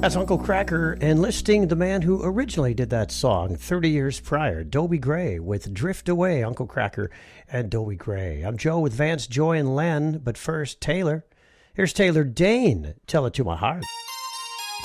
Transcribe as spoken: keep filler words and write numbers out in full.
That's Uncle Kracker enlisting the man who originally did that song thirty years prior, Dobie Gray, with Drift Away, Uncle Kracker and Dobie Gray. I'm Joe with Vance, Joy, and Len, but first, Taylor. Here's Taylor Dayne, Tell It to My Heart.